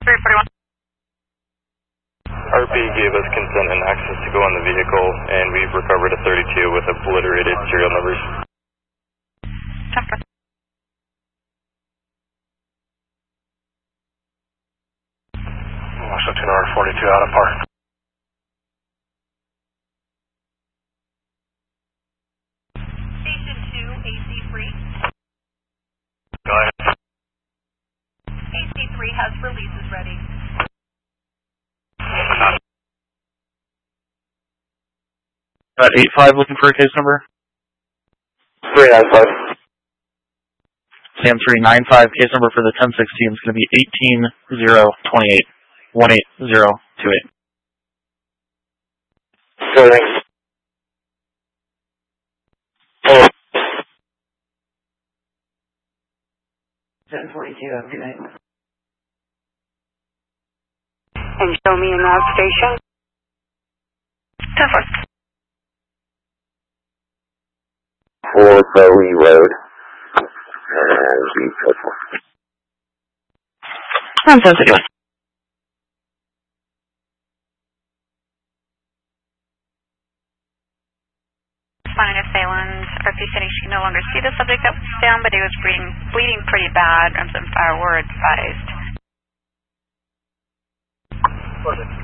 341. RP gave us consent and access to go on the vehicle, and we've recovered a 32 with obliterated serial numbers. Washington R42 out of park. Station 2, AC3. Go ahead. AC3 has releases ready. About 85 looking for a case number. 395. Sam 395, case number for the 1016 is going to be 18028. 18028. Sure, thanks. Oh. 1042, have a good night. And show me a nav station. 10-4. For Bowie Road. And be careful. 1061. Responding to Phelan's RP saying she could no longer see the subject that was down, but he was bleeding pretty bad. Some fire were advised.